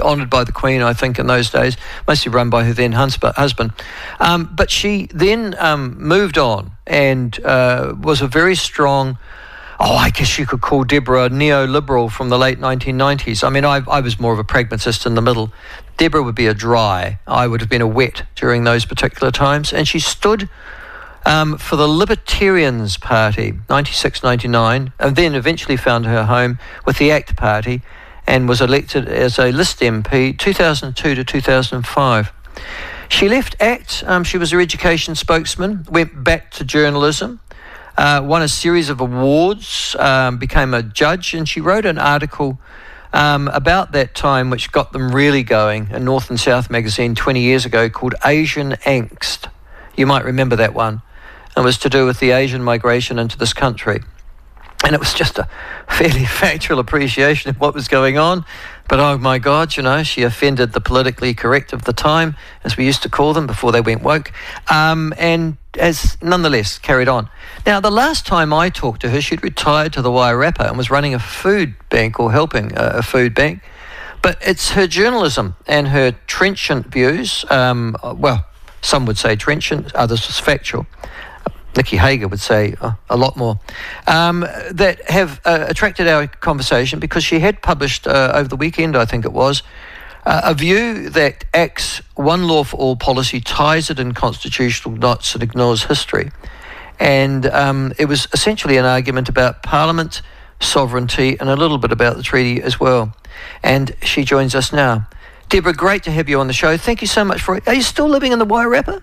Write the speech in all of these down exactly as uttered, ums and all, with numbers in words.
honoured by the Queen, I think, in those days, mostly run by her then husband. Um, but she then um, moved on and uh, was a very strong, oh, I guess you could call Deborah a neoliberal from the late nineteen nineties. I mean, I, I was more of a pragmatist in the middle. Deborah would be a dry. I would have been a wet during those particular times. And she stood um, for the Libertarians Party, ninety-six ninety-nine, and then eventually found her home with the ACT Party and was elected as a list M P two thousand two to two thousand five. She left ACT. Um, she was her education spokesman, went back to journalism, Uh, won a series of awards, um, became a judge, and she wrote an article um, about that time which got them really going in North and South magazine twenty years ago called Asian Angst. You might remember that one. It was to do with the Asian migration into this country. And it was just a fairly factual appreciation of what was going on. But oh my God, you know, she offended the politically correct of the time, as we used to call them before they went woke, um, and has nonetheless carried on. Now, the last time I talked to her, she'd retired to the Wairarapa and was running a food bank, or helping a, a food bank. But it's her journalism and her trenchant views, um, well, some would say trenchant, others was factual. Nikki Hager would say uh, a lot more, um, that have uh, attracted our conversation, because she had published uh, over the weekend, I think it was, uh, a view that ACT's one law for all policy ties it in constitutional knots and ignores history. And um, it was essentially an argument about Parliament, sovereignty, and a little bit about the treaty as well. And she joins us now. Deborah, great to have you on the show. Thank you so much for it. Are you still living in the Wairarapa?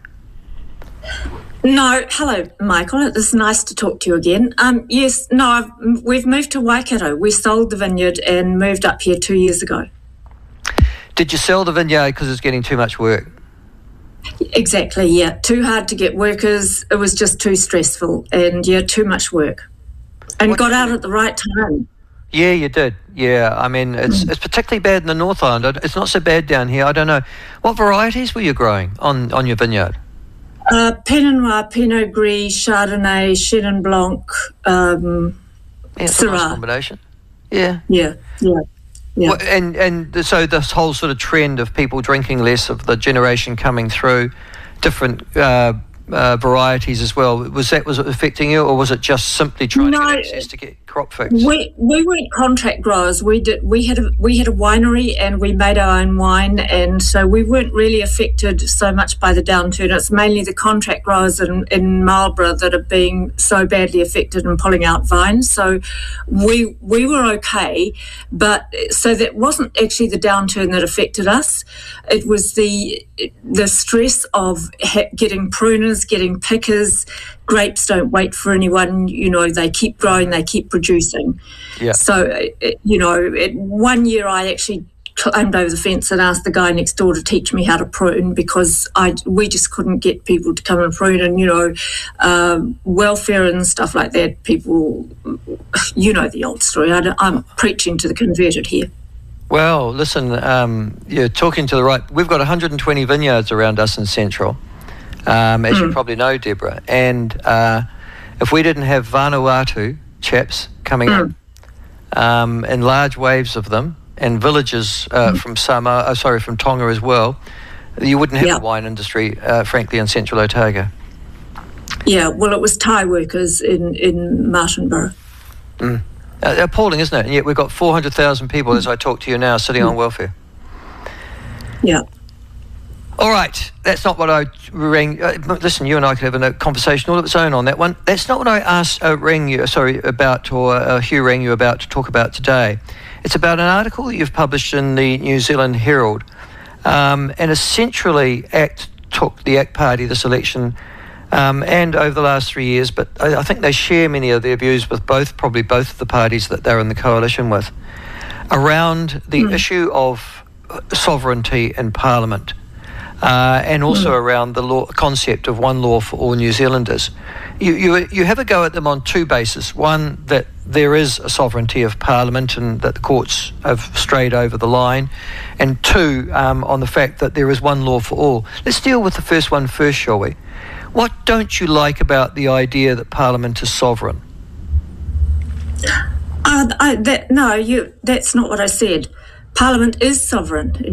No, hello, Michael. It's nice to talk to you again. Um, yes, no, I've, we've moved to Waikato. We sold the vineyard and moved up here two years ago. Did you sell the vineyard because it's getting too much work? Exactly, yeah. Too hard to get workers. It was just too stressful, and, yeah, too much work. And what got out at the right time. Yeah, you did. Yeah, I mean, it's it's particularly bad in the North Island. It's not so bad down here. I don't know. What varieties were you growing on, on your vineyard? Uh, Pinot Noir, Pinot Gris, Chardonnay, Chenin Blanc, um, yeah, it's a nice combination. Yeah. Yeah, yeah. Yeah. Well, and and so this whole sort of trend of people drinking less, of the generation coming through, different uh, uh, varieties as well, was that was it affecting you, or was it just simply trying no, to get access to get crop fix? We we weren't contract growers. We did we had a we had a winery and we made our own wine, and so we weren't really affected so much by the downturn. It's mainly the contract growers in, in Marlborough that are being so badly affected and pulling out vines. So we we were okay, but so that wasn't actually the downturn that affected us. It was the the stress of getting pruners, getting pickers. Grapes don't wait for anyone, you know, they keep growing, they keep producing. Yeah. So, you know, it, one year I actually climbed over the fence and asked the guy next door to teach me how to prune, because I we just couldn't get people to come and prune, and, you know, um, welfare and stuff like that, people, you know the old story. I I'm preaching to the converted here. Well, listen, um, you're talking to the right. We've got one hundred twenty vineyards around us in Central. Um, as mm. you probably know, Deborah. And uh, if we didn't have Vanuatu chaps coming mm. in, um, in large waves of them, and villages uh, mm. from Samoa, oh, sorry, from Tonga as well, you wouldn't have yeah. a wine industry, uh, frankly, in Central Otago. Yeah, well, it was Thai workers in, in Martinborough. Mm. Uh, appalling, isn't it? And yet we've got four hundred thousand people, mm. as I talk to you now, sitting mm. on welfare. Yeah. All right, that's not what I rang. Uh, listen, you and I could have a conversation all of its own on that one. That's not what I asked, uh, rang you, sorry, about, or uh, Hugh rang you about to talk about today. It's about an article that you've published in the New Zealand Herald, um, and essentially ACT took the ACT Party this election, um, and over the last three years, but I, I think they share many of their views with both, probably both of the parties that they're in the coalition with, around the mm. issue of sovereignty in Parliament. Uh, and also mm. around the law, concept of one law for all New Zealanders. You, you you have a go at them on two bases. One, that there is a sovereignty of Parliament and that the courts have strayed over the line. And two, um, on the fact that there is one law for all. Let's deal with the first one first, shall we? What don't you like about the idea that Parliament is sovereign? Uh, I, that, no, you, that's not what I said. Parliament is sovereign.